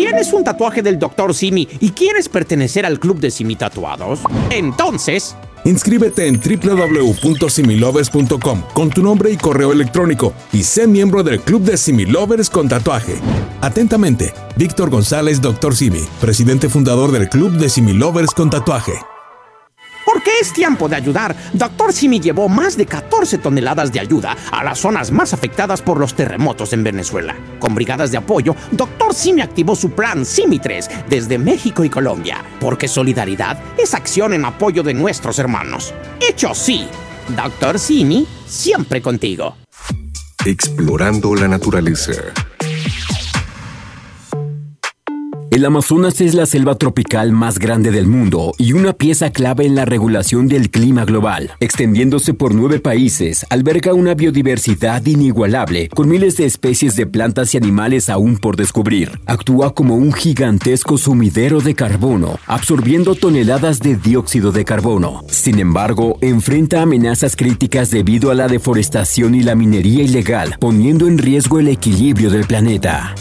¿Tienes un tatuaje del Dr. Simi y quieres pertenecer al club de Simi Tatuados? Entonces, inscríbete en www.similovers.com con tu nombre y correo electrónico y sé miembro del club de Similovers con tatuaje. Atentamente, Víctor González, Dr. Simi, presidente fundador del club de Similovers con tatuaje. porque es tiempo de ayudar, Dr. Simi llevó más de 14 toneladas de ayuda a las zonas más afectadas por los terremotos en Venezuela. Con brigadas de apoyo, Dr. Simi activó su plan Simi 3 desde México y Colombia, porque solidaridad es acción en apoyo de nuestros hermanos. Hecho sí, Dr. Simi, siempre contigo. Explorando la naturaleza. El Amazonas es la selva tropical más grande del mundo y una pieza clave en la regulación del clima global. Extendiéndose por 9 países, alberga una biodiversidad inigualable, con miles de especies de plantas y animales aún por descubrir. Actúa como un gigantesco sumidero de carbono, absorbiendo toneladas de dióxido de carbono. Sin embargo, enfrenta amenazas críticas debido a la deforestación y la minería ilegal, poniendo en riesgo el equilibrio del planeta.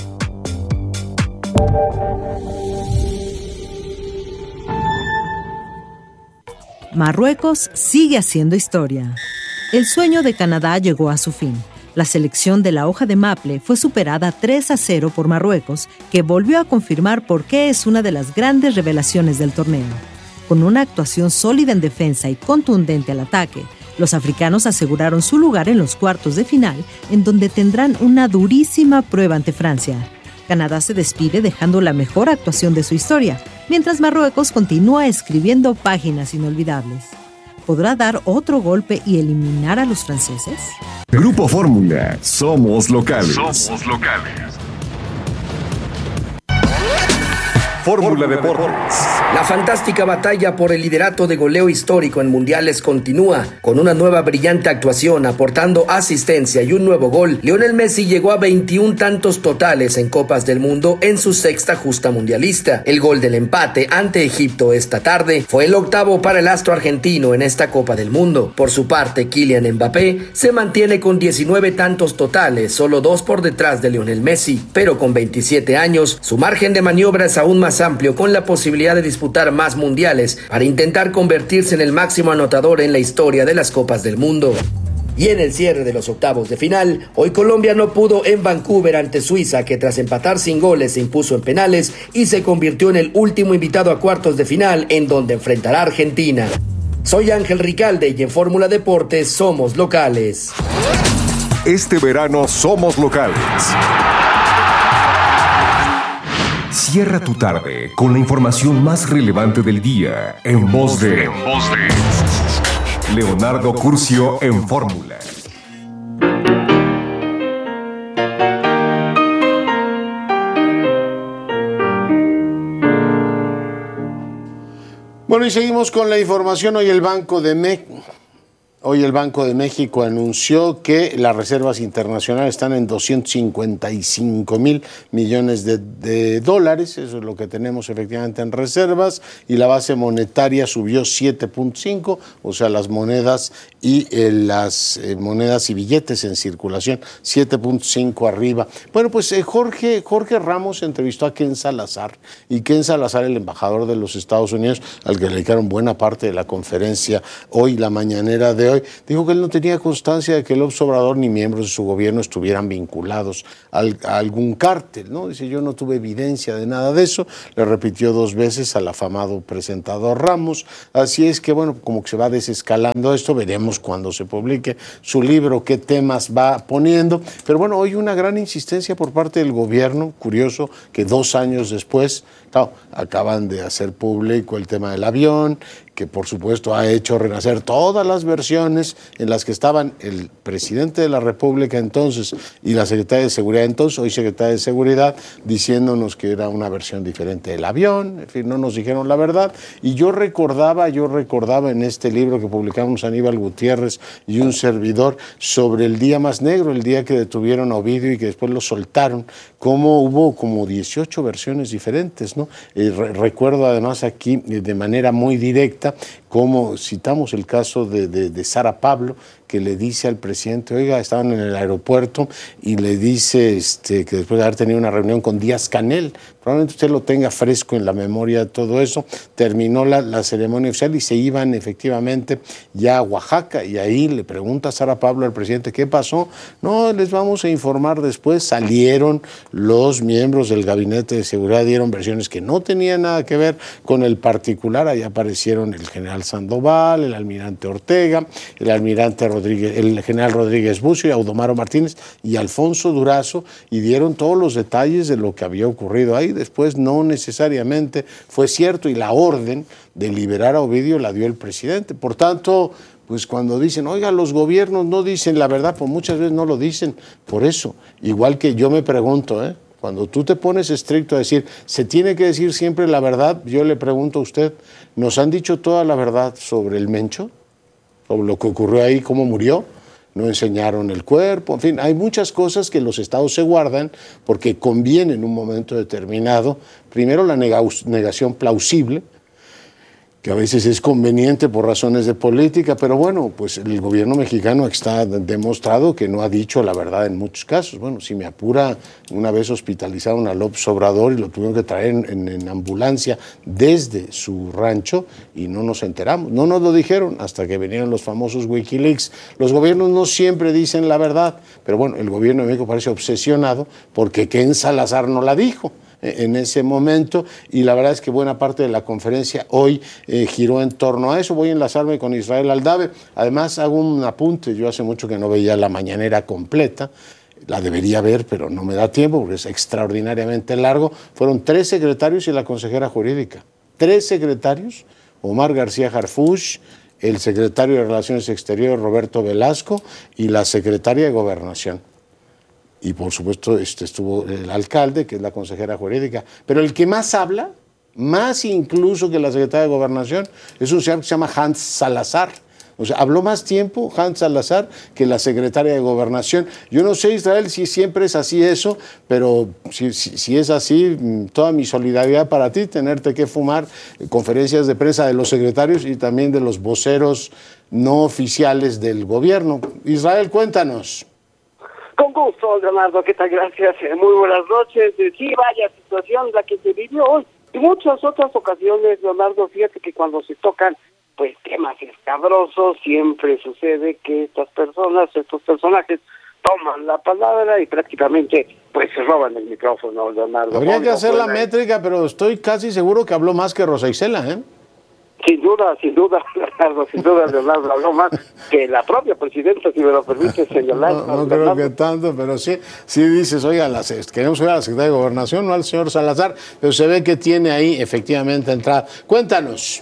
Marruecos sigue haciendo historia. El sueño de Canadá llegó a su fin. La selección de la hoja de maple fue superada 3-0 por Marruecos, que volvió a confirmar por qué es una de las grandes revelaciones del torneo. Con una actuación sólida en defensa y contundente al ataque, los africanos aseguraron su lugar en los cuartos de final, en donde tendrán una durísima prueba ante Francia. Canadá se despide dejando la mejor actuación de su historia, mientras Marruecos continúa escribiendo páginas inolvidables. ¿Podrá dar otro golpe y eliminar a los franceses? Grupo Fórmula, somos locales. Somos locales. Fórmula Deportes. La fantástica batalla por el liderato de goleo histórico en mundiales continúa. Con una nueva brillante actuación, aportando asistencia y un nuevo gol, Lionel Messi llegó a 21 tantos totales en Copas del Mundo en su sexta justa mundialista. El gol del empate ante Egipto esta tarde fue el octavo para el astro argentino en esta Copa del Mundo. Por su parte, Kylian Mbappé se mantiene con 19 tantos totales, solo 2 por detrás de Lionel Messi, pero con 27 años, su margen de maniobra es aún más amplio, con la posibilidad de disputar más mundiales para intentar convertirse en el máximo anotador en la historia de las Copas del Mundo. Y en el cierre de los octavos de final, hoy Colombia no pudo en Vancouver ante Suiza, que tras empatar sin goles se impuso en penales y se convirtió en el último invitado a cuartos de final, en donde enfrentará a Argentina. Soy Ángel Ricalde y en Fórmula Deportes somos locales. Este verano somos locales. Cierra tu tarde con la información más relevante del día en voz de Leonardo Curcio en Fórmula. Bueno, y seguimos con la información. Hoy el Banco de México anunció que las reservas internacionales están en 255,000 millones de dólares. Eso es lo que tenemos efectivamente en reservas. Y la base monetaria subió 7.5, o sea, las monedas y las monedas y billetes en circulación, 7.5 arriba. Bueno, pues Jorge Ramos entrevistó a Ken Salazar. Y Ken Salazar, el embajador de los Estados Unidos, al que le dedicaron buena parte de la conferencia hoy, la mañanera de hoy, dijo que él no tenía constancia de que López Obrador ni miembros de su gobierno estuvieran vinculados a algún cártel, ¿no? Dice, yo no tuve evidencia de nada de eso. Le repitió 2 veces al afamado presentador Ramos. Así es que, bueno, como que se va desescalando esto. Veremos cuando se publique su libro qué temas va poniendo. Pero bueno, hoy una gran insistencia por parte del gobierno. Curioso que 2 años después, claro, acaban de hacer público el tema del avión, que por supuesto ha hecho renacer todas las versiones en las que estaban el presidente de la República entonces y la secretaria de Seguridad entonces, hoy secretaria de Seguridad, diciéndonos que era una versión diferente del avión. En fin, no nos dijeron la verdad. Y yo recordaba en este libro que publicamos Aníbal Gutiérrez y un servidor sobre el día más negro, el día que detuvieron a Ovidio y que después lo soltaron, cómo hubo como 18 versiones diferentes, ¿no? Recuerdo además aquí de manera muy directa como citamos el caso de Sara Pablo, que le dice al presidente, oiga, estaban en el aeropuerto y le dice que después de haber tenido una reunión con Díaz-Canel, probablemente usted lo tenga fresco en la memoria todo eso, terminó la ceremonia oficial y se iban efectivamente ya a Oaxaca, y ahí le pregunta a Sara Pablo al presidente, ¿qué pasó? No, les vamos a informar después. Salieron los miembros del Gabinete de Seguridad, dieron versiones que no tenían nada que ver con el particular. Ahí aparecieron el general Sandoval, el almirante Ortega, el general Rodríguez Bucio y Audomaro Martínez y Alfonso Durazo, y dieron todos los detalles de lo que había ocurrido ahí. Después no necesariamente fue cierto, y la orden de liberar a Ovidio la dio el presidente. Por tanto, pues cuando dicen, oiga, los gobiernos no dicen la verdad, pues muchas veces no lo dicen. Por eso, igual que yo me pregunto, cuando tú te pones estricto a decir, se tiene que decir siempre la verdad, yo le pregunto a usted, ¿nos han dicho toda la verdad sobre el Mencho? ¿Sobre lo que ocurrió ahí, cómo murió? No enseñaron el cuerpo, en fin, hay muchas cosas que los estados se guardan porque conviene en un momento determinado, primero la negación plausible, que a veces es conveniente por razones de política, pero bueno, pues el gobierno mexicano está demostrado que no ha dicho la verdad en muchos casos. Bueno, si me apura, una vez hospitalizaron a López Obrador y lo tuvieron que traer en ambulancia desde su rancho y no nos enteramos. No nos lo dijeron hasta que vinieron los famosos Wikileaks. Los gobiernos no siempre dicen la verdad, pero bueno, el gobierno de México parece obsesionado porque Ken Salazar no la dijo en ese momento, y la verdad es que buena parte de la conferencia hoy giró en torno a eso. Voy a enlazarme con Israel Aldave. Además, hago un apunte, yo hace mucho que no veía la mañanera completa, la debería ver, pero no me da tiempo porque es extraordinariamente largo. Fueron 3 secretarios y la consejera jurídica. 3 secretarios, Omar García Harfuch, el secretario de Relaciones Exteriores Roberto Velasco y la secretaria de Gobernación. Y por supuesto estuvo el alcalde, que es la consejera jurídica. Pero el que más habla, más incluso que la secretaria de Gobernación, es un señor que se llama Hans Salazar. O sea, habló más tiempo Hans Salazar que la secretaria de Gobernación. Yo no sé, Israel, si siempre es así eso, pero si es así, toda mi solidaridad para ti, tenerte que fumar conferencias de prensa de los secretarios y también de los voceros no oficiales del gobierno. Israel, cuéntanos. Con gusto, Leonardo, ¿qué tal? Gracias. Muy buenas noches. Sí, vaya situación la que se vivió hoy. Y muchas otras ocasiones, Leonardo, fíjate que cuando se tocan pues temas escabrosos, siempre sucede que estos personajes toman la palabra y prácticamente pues se roban el micrófono, Leonardo. Habría que hacer la métrica, pero estoy casi seguro que habló más que Rosa Isela, ¿eh? Sin duda, Leonardo, habló más que la propia presidenta, si me lo permite señalar. No creo que tanto, pero sí dices, oiga, queremos oír a la secretaria de Gobernación, no al señor Salazar, pero se ve que tiene ahí efectivamente entrada. Cuéntanos.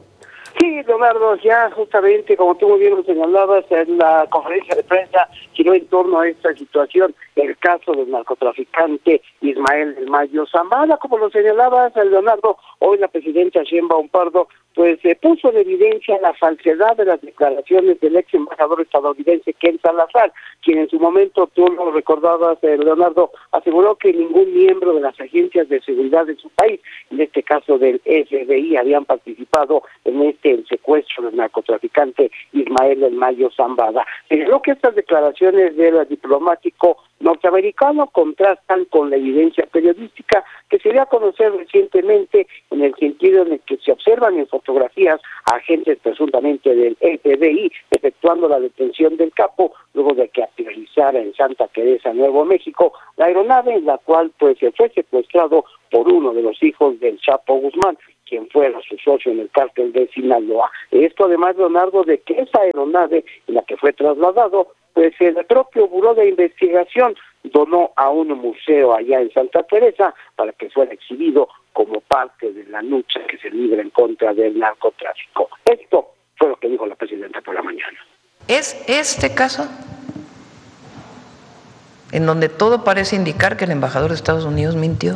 Sí, Leonardo, ya justamente, como tú muy bien lo señalabas, en la conferencia de prensa giró en torno a esta situación, el caso del narcotraficante Ismael del Mayo Zambada. Como lo señalabas, Leonardo, hoy la presidenta Sheinbaum Pardo pues puso en evidencia la falsedad de las declaraciones del ex embajador estadounidense Ken Salazar, quien en su momento, tú lo recordabas, Leonardo, aseguró que ningún miembro de las agencias de seguridad de su país, en este caso del FBI, habían participado en el secuestro del narcotraficante Ismael del Mayo Zambada. Señaló que estas declaraciones del diplomático norteamericano contrastan con la evidencia periodística que se dio a conocer recientemente, en el sentido en el que se observan en fotografías a agentes presuntamente del FBI efectuando la detención del capo luego de que aterrizara en Santa Teresa, Nuevo México, la aeronave en la cual pues se fue secuestrado por uno de los hijos del Chapo Guzmán, quien fuera su socio en el cártel de Sinaloa. Esto además, Leonardo, de que esa aeronave en la que fue trasladado, pues el propio Buró de Investigación donó a un museo allá en Santa Teresa para que fuera exhibido como parte de la lucha que se libra en contra del narcotráfico. Esto fue lo que dijo la presidenta por la mañana. Es este caso en donde todo parece indicar que el embajador de Estados Unidos mintió.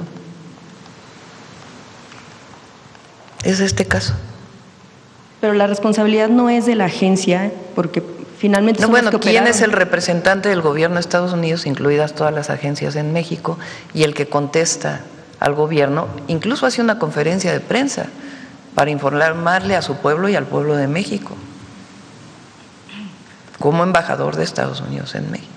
Es este caso. Pero la responsabilidad no es de la agencia, porque finalmente son los que operaron. ¿Quién es el representante del gobierno de Estados Unidos, incluidas todas las agencias en México, y el que contesta al gobierno? Incluso hace una conferencia de prensa para informarle a su pueblo y al pueblo de México, como embajador de Estados Unidos en México.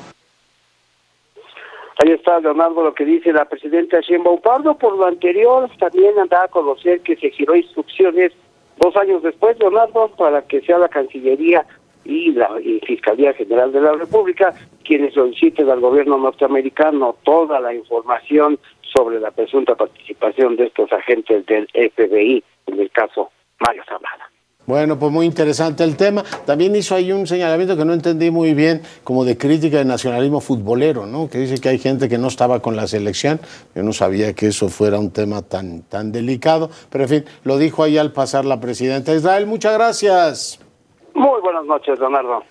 Ahí está, Leonardo, lo que dice la presidenta Sheinbaum Pardo. Por lo anterior, también anda a conocer que se giró instrucciones 2 años después, Leonardo, para que sea la Cancillería y la Fiscalía General de la República quienes soliciten al gobierno norteamericano toda la información sobre la presunta participación de estos agentes del FBI en el caso Mario Zambada. Bueno, pues muy interesante el tema. También hizo ahí un señalamiento que no entendí muy bien, como de crítica del nacionalismo futbolero, ¿no? Que dice que hay gente que no estaba con la selección. Yo no sabía que eso fuera un tema tan delicado, pero en fin, lo dijo ahí al pasar la presidenta Israel. Muchas gracias. Muy buenas noches, Leonardo.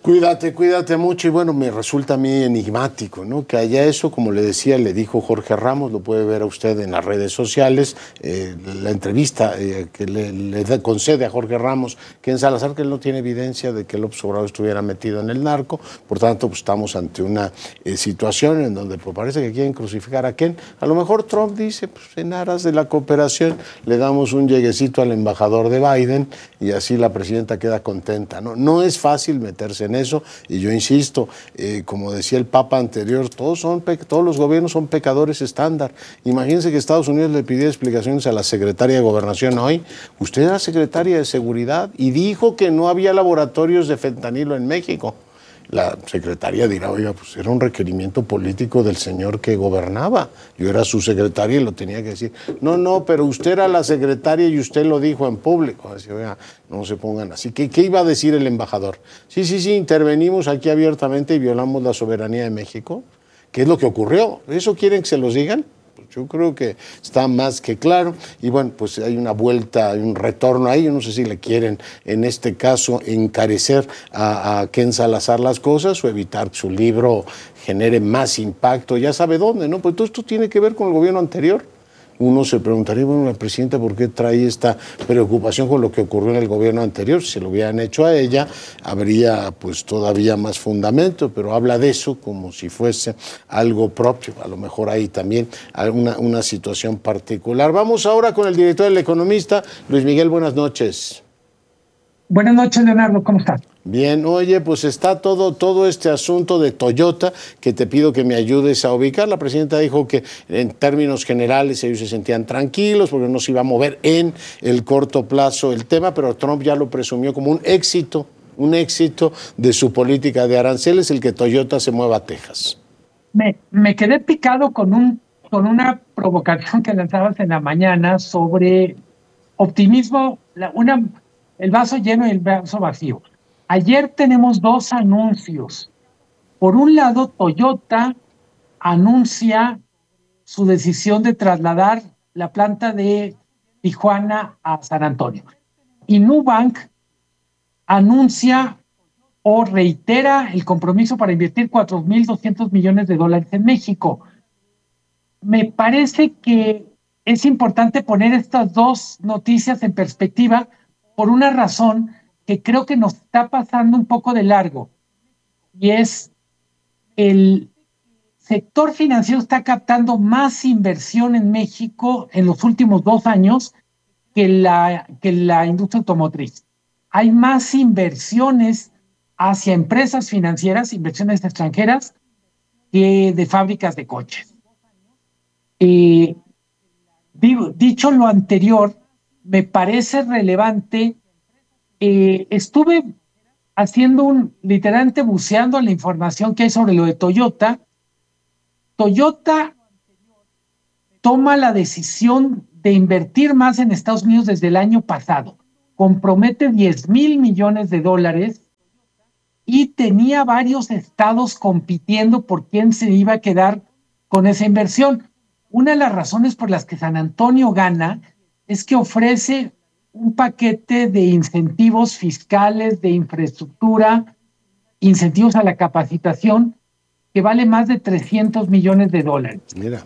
Cuídate mucho y bueno, me resulta a mí enigmático, ¿no? Que haya eso, como le decía, le dijo Jorge Ramos, lo puede ver a usted en las redes sociales, la entrevista que le concede a Jorge Ramos, que en Salazar, que él no tiene evidencia de que López Obrador estuviera metido en el narco, por tanto, pues estamos ante una situación en donde pues, parece que quieren crucificar a quién. A lo mejor Trump dice, pues en aras de la cooperación, le damos un lleguecito al embajador de Biden y así la presidenta queda contenta, ¿no? No es fácil meterse en eso, y yo insisto, como decía el Papa anterior, todos los gobiernos son pecadores estándar. Imagínense que Estados Unidos le pidió explicaciones a la secretaria de Gobernación hoy. Usted era secretaria de Seguridad y dijo que no había laboratorios de fentanilo en México. La secretaria dirá, oiga, pues era un requerimiento político del señor que gobernaba. Yo era su secretaria y lo tenía que decir. No, pero usted era la secretaria y usted lo dijo en público. Así, oiga, no se pongan así. ¿Qué iba a decir el embajador? Sí, intervenimos aquí abiertamente y violamos la soberanía de México. ¿Qué es lo que ocurrió? ¿Eso quieren que se los digan? Yo creo que está más que claro y bueno, pues hay una vuelta, hay un retorno ahí, yo no sé si le quieren en este caso encarecer a Ken Salazar las cosas o evitar que su libro genere más impacto, ya sabe dónde, ¿no? Pues todo esto tiene que ver con el gobierno anterior. Uno se preguntaría, bueno, la presidenta, ¿por qué trae esta preocupación con lo que ocurrió en el gobierno anterior? Si se lo hubieran hecho a ella, habría pues todavía más fundamento, pero habla de eso como si fuese algo propio. A lo mejor hay también una situación particular. Vamos ahora con el director del Economista, Luis Miguel, buenas noches. Buenas noches, Leonardo, ¿cómo estás? Bien, oye, pues está todo este asunto de Toyota que te pido que me ayudes a ubicar. La presidenta dijo que en términos generales ellos se sentían tranquilos porque no se iba a mover en el corto plazo el tema, pero Trump ya lo presumió como un éxito de su política de aranceles, el que Toyota se mueva a Texas. Me quedé picado con una provocación que lanzabas en la mañana sobre optimismo, el vaso lleno y el vaso vacío. Ayer tenemos 2 anuncios. Por un lado, Toyota anuncia su decisión de trasladar la planta de Tijuana a San Antonio. Y Nubank anuncia o reitera el compromiso para invertir $4,200 millones en México. Me parece que es importante poner estas 2 noticias en perspectiva por una razón que creo que nos está pasando un poco de largo, y es el sector financiero está captando más inversión en México en los últimos 2 años que la industria automotriz. Hay más inversiones hacia empresas financieras, inversiones extranjeras, que de fábricas de coches. Dicho lo anterior, me parece relevante. Estuve literalmente buceando la información que hay sobre lo de Toyota. Toyota toma la decisión de invertir más en Estados Unidos desde el año pasado. Compromete $10,000 millones y tenía varios estados compitiendo por quién se iba a quedar con esa inversión. Una de las razones por las que San Antonio gana es que ofrece un paquete de incentivos fiscales, de infraestructura, incentivos a la capacitación, que vale más de $300 millones. Mira.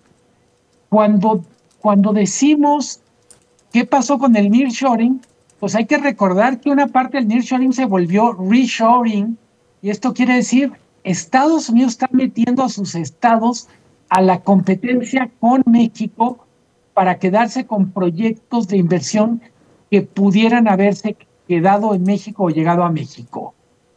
Cuando decimos qué pasó con el nearshoring, pues hay que recordar que una parte del nearshoring se volvió reshoring, y esto quiere decir Estados Unidos está metiendo a sus estados a la competencia con México para quedarse con proyectos de inversión que pudieran haberse quedado en México o llegado a México.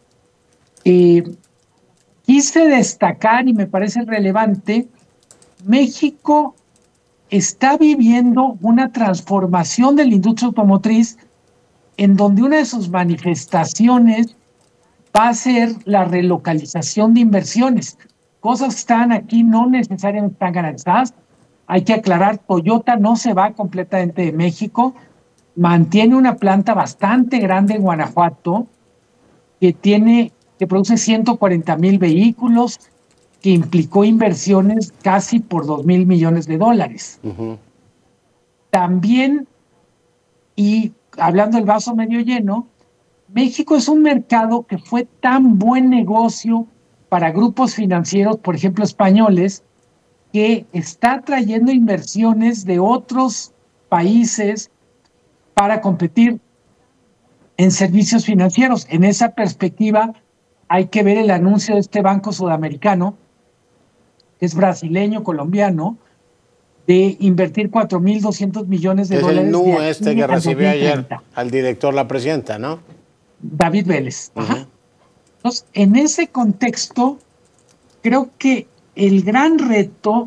Quise destacar, y me parece relevante, México está viviendo una transformación de la industria automotriz en donde una de sus manifestaciones va a ser la relocalización de inversiones. Cosas que están aquí no necesariamente están garantizadas. Hay que aclarar, Toyota no se va completamente de México, mantiene una planta bastante grande en Guanajuato que produce 140,000 vehículos, que implicó inversiones casi por $2,000 millones. Uh-huh. También, y hablando del vaso medio lleno, México es un mercado que fue tan buen negocio para grupos financieros, por ejemplo, españoles, que está trayendo inversiones de otros países para competir en servicios financieros. En esa perspectiva, hay que ver el anuncio de este banco sudamericano, que es brasileño, colombiano, de invertir $4,200 millones. Es el NU que recibió ayer al director, la presidenta, ¿no? David Vélez. Uh-huh. Ajá. Entonces, en ese contexto, creo que el gran reto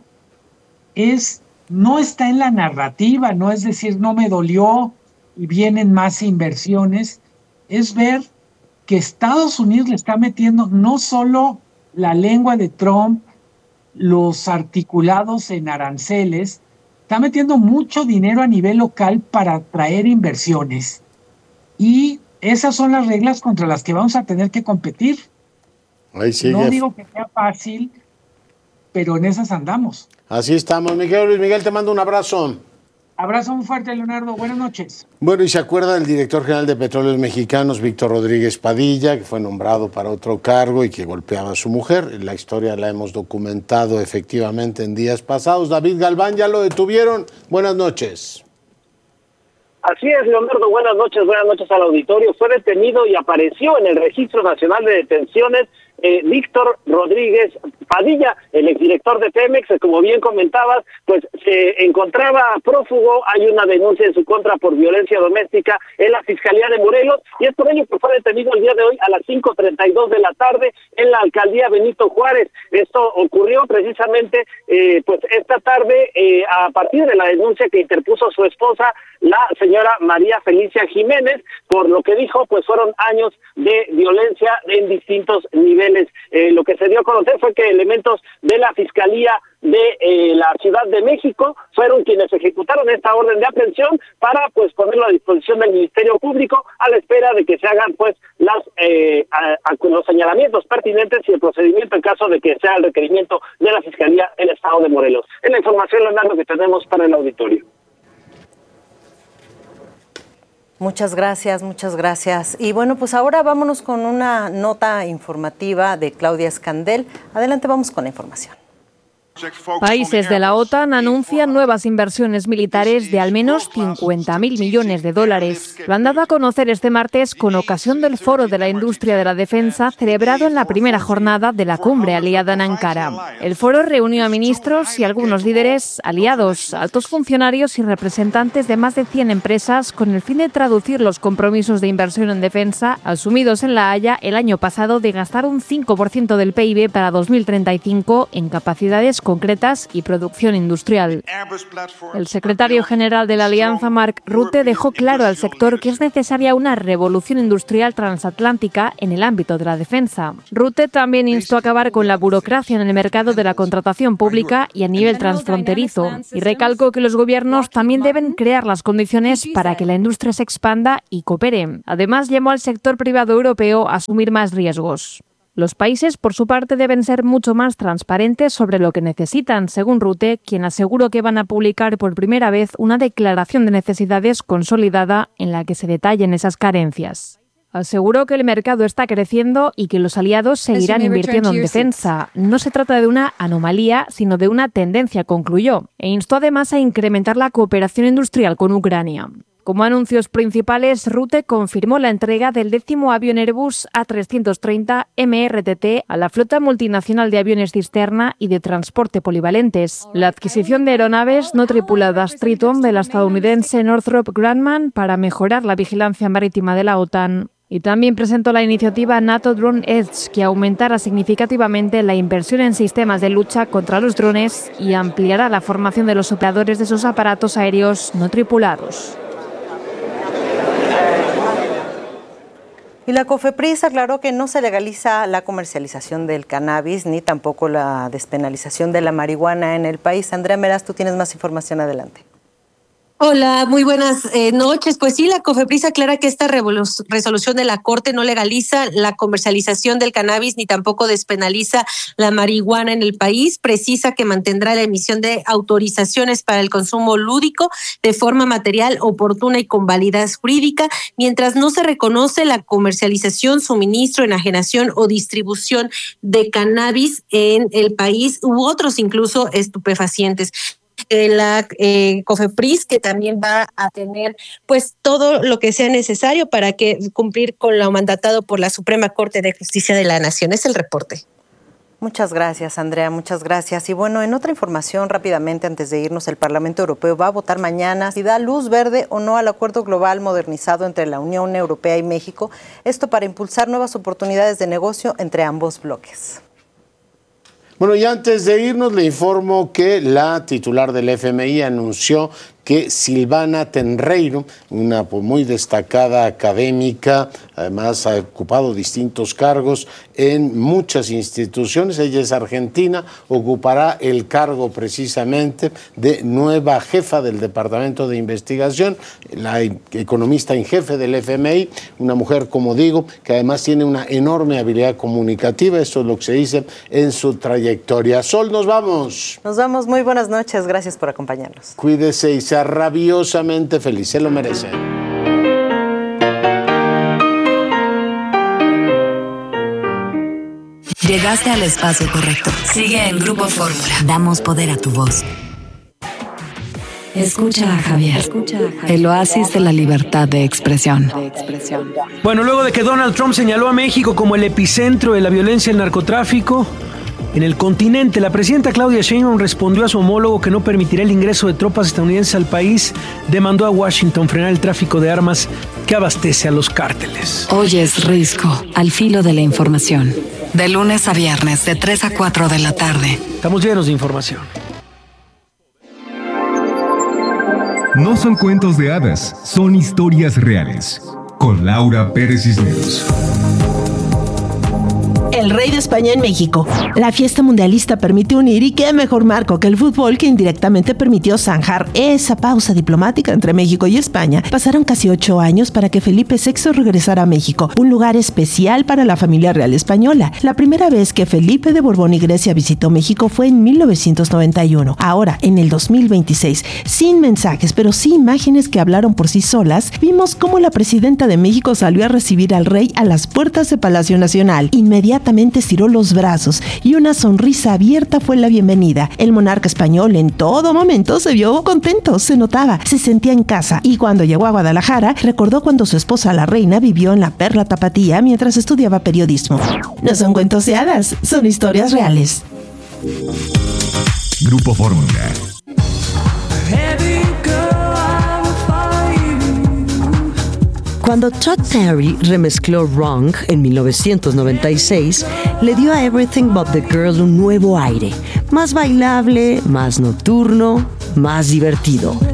no está en la narrativa, no es decir, no me dolió y vienen más inversiones, es ver que Estados Unidos le está metiendo no solo la lengua de Trump, los articulados en aranceles, está metiendo mucho dinero a nivel local para atraer inversiones. Y esas son las reglas contra las que vamos a tener que competir. No digo que sea fácil, pero en esas andamos. Así estamos. Mi querido Luis Miguel, te mando un abrazo. Abrazo muy fuerte, Leonardo. Buenas noches. Bueno, y se acuerda del director general de Petróleos Mexicanos, Víctor Rodríguez Padilla, que fue nombrado para otro cargo y que golpeaba a su mujer. La historia la hemos documentado efectivamente en días pasados. David Galván, ya lo detuvieron. Buenas noches. Así es, Leonardo. Buenas noches al auditorio. Fue detenido y apareció en el Registro Nacional de Detenciones Víctor Rodríguez Padilla, el exdirector de Pemex. Como bien comentabas, pues se encontraba prófugo. Hay una denuncia en su contra por violencia doméstica en la Fiscalía de Morelos, y es por ello que fue detenido el día de hoy a las 5:32 de la tarde en la alcaldía Benito Juárez. Esto ocurrió precisamente pues esta tarde a partir de la denuncia que interpuso su esposa, la señora María Felicia Jiménez, por lo que dijo, pues fueron años de violencia en distintos niveles. Lo que se dio a conocer fue que elementos de la Fiscalía de la Ciudad de México fueron quienes ejecutaron esta orden de aprehensión para pues ponerlo a disposición del Ministerio Público a la espera de que se hagan pues los señalamientos pertinentes y el procedimiento en caso de que sea el requerimiento de la Fiscalía del Estado de Morelos. Es la información, Leonardo, que tenemos para el auditorio. Muchas gracias. Y bueno, pues ahora vámonos con una nota informativa de Claudia Escandel. Adelante, vamos con la información. Países de la OTAN anuncian nuevas inversiones militares de al menos $50.000 millones. Lo han dado a conocer este martes con ocasión del Foro de la Industria de la Defensa celebrado en la primera jornada de la cumbre aliada en Ankara. El foro reunió a ministros y algunos líderes aliados, altos funcionarios y representantes de más de 100 empresas con el fin de traducir los compromisos de inversión en defensa asumidos en La Haya el año pasado de gastar un 5% del PIB para 2035 en capacidades concretas y producción industrial. El secretario general de la Alianza, Mark Rutte, dejó claro al sector que es necesaria una revolución industrial transatlántica en el ámbito de la defensa. Rutte también instó a acabar con la burocracia en el mercado de la contratación pública y a nivel transfronterizo, y recalcó que los gobiernos también deben crear las condiciones para que la industria se expanda y coopere. Además, llamó al sector privado europeo a asumir más riesgos. Los países, por su parte, deben ser mucho más transparentes sobre lo que necesitan, según Rutte, quien aseguró que van a publicar por primera vez una declaración de necesidades consolidada en la que se detallen esas carencias. Aseguró que el mercado está creciendo y que los aliados seguirán invirtiendo en defensa. No se trata de una anomalía, sino de una tendencia, concluyó, e instó además a incrementar la cooperación industrial con Ucrania. Como anuncios principales, Rute confirmó la entrega del 10º avión Airbus A330 MRTT a la flota multinacional de aviones cisterna y de transporte polivalentes. La adquisición de aeronaves no tripuladas Triton de la estadounidense Northrop Grumman para mejorar la vigilancia marítima de la OTAN. Y también presentó la iniciativa NATO Drone Edge, que aumentará significativamente la inversión en sistemas de lucha contra los drones y ampliará la formación de los operadores de esos aparatos aéreos no tripulados. Y la COFEPRIS aclaró que no se legaliza la comercialización del cannabis ni tampoco la despenalización de la marihuana en el país. Andrea Meraz, tú tienes más información, adelante. Hola, muy buenas noches. Pues sí, la COFEPRIS aclara que esta resolución de la Corte no legaliza la comercialización del cannabis ni tampoco despenaliza la marihuana en el país. Precisa que mantendrá la emisión de autorizaciones para el consumo lúdico de forma material, oportuna y con validez jurídica, mientras no se reconoce la comercialización, suministro, enajenación o distribución de cannabis en el país u otros incluso estupefacientes. La COFEPRIS, que también va a tener pues todo lo que sea necesario para cumplir con lo mandatado por la Suprema Corte de Justicia de la Nación. Es el reporte. Muchas gracias, Andrea, muchas gracias. Y bueno, en otra información, rápidamente, antes de irnos, el Parlamento Europeo va a votar mañana si da luz verde o no al acuerdo global modernizado entre la Unión Europea y México, esto para impulsar nuevas oportunidades de negocio entre ambos bloques. Bueno, y antes de irnos le informo que la titular del FMI anunció que Silvana Tenreiro, una muy destacada académica, además ha ocupado distintos cargos en muchas instituciones, ella es argentina, ocupará el cargo precisamente de nueva jefa del Departamento de Investigación, la economista en jefe del FMI, una mujer, como digo, que además tiene una enorme habilidad comunicativa, eso es lo que se dice en su trayectoria. Sol, nos vamos. Nos vamos, muy buenas noches, gracias por acompañarnos. Cuídese y sea rabiosamente feliz, se lo merece. Llegaste al espacio correcto. Sigue en Grupo Fórmula. Damos poder a tu voz. Escucha a Javier. El oasis de la libertad de expresión. Bueno, luego de que Donald Trump señaló a México como el epicentro de la violencia y el narcotráfico en el continente, la presidenta Claudia Sheinbaum respondió a su homólogo que no permitirá el ingreso de tropas estadounidenses al país. Demandó a Washington frenar el tráfico de armas que abastece a los cárteles. Hoy es Risco, al filo de la información. De lunes a viernes, de 3 a 4 de la tarde. Estamos llenos de información. No son cuentos de hadas, son historias reales. Con Laura Pérez Cisneros. El rey de España en México. La fiesta mundialista permite unir, y qué mejor marco que el fútbol, que indirectamente permitió zanjar esa pausa diplomática entre México y España. Pasaron casi 8 años para que Felipe VI regresara a México, un lugar especial para la familia real española. La primera vez que Felipe de Borbón y Grecia visitó México fue en 1991. Ahora, en el 2026, sin mensajes, pero sí imágenes que hablaron por sí solas, vimos cómo la presidenta de México salió a recibir al rey a las puertas de Palacio Nacional. Inmediatamente estiró los brazos y una sonrisa abierta fue la bienvenida. El monarca español en todo momento se vio contento, se notaba, se sentía en casa, y cuando llegó a Guadalajara recordó cuando su esposa la reina vivió en la Perla Tapatía mientras estudiaba periodismo. No son cuentos de hadas, son historias reales. Grupo Fórmula. Cuando Todd Terry remezcló Wrong en 1996, le dio a Everything But the Girl un nuevo aire, más bailable, más nocturno, más divertido.